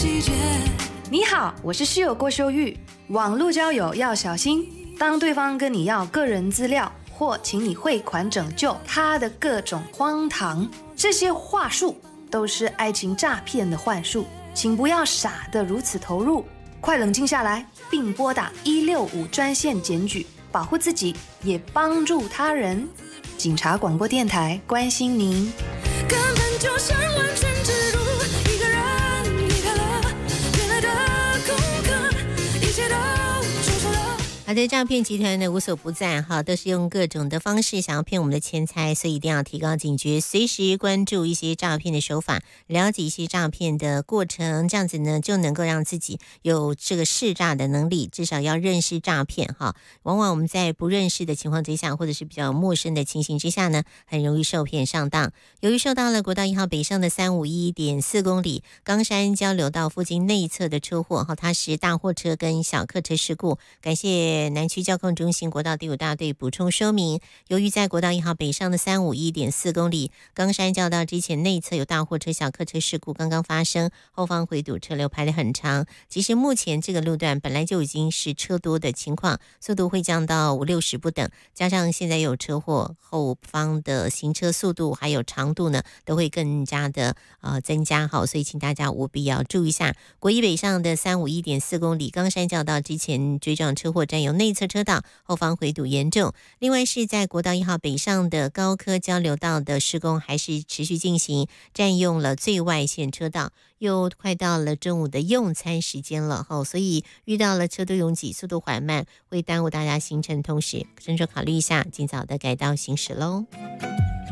细节。 你好，我是室友郭秀玉。网络交友要小心，当对方跟你要个人资料或请你汇款拯救他的各种荒唐，这些话术都是爱情诈骗的幻术，请不要傻得如此投入，快冷静下来，并拨打165专线检举，保护自己也帮助他人。警察广播电台关心您。 根本就像完全植入，一个人离开了原来的空壳，一切都结束了。 好的，诈骗集团呢无所不在哈，都是用各种的方式想要骗我们的钱财，所以一定要提高警觉，随时关注一些诈骗的手法，了解一些诈骗的过程，这样子呢就能够让自己有这个识诈的能力，至少要认识诈骗哈。往往我们在不认识的情况之下，或者是比较陌生的情形之下呢，很容易受骗上当。由于受到了国道1号北上的351.4公里冈山交流道附近内侧的车祸哈，它是大货车跟小客车事故，感谢南区交控中心国道第5大队补充说明，由于在国道1号北上的351.4公里冈山交流道之前内侧有大货车小客车事故刚刚发生，后方回堵车流排得很长，其实目前这个路段本来就已经是车多的情况，速度会降到50-60不等，加上现在有车祸，后方的行车速度还有长度呢都会更加的增加好，所以请大家务必要注意一下。国一北上的351.4公里冈山交流道之前追撞车祸占有内侧车道，后方回堵严重。另外是在国道1号北上的高科交流道的施工还是持续进行，占用了最外线车道，又快到了中午的用餐时间了所以遇到了车多拥挤、速度缓慢，会耽误大家行程，同时斟酌考虑一下，尽早的改道行驶咯。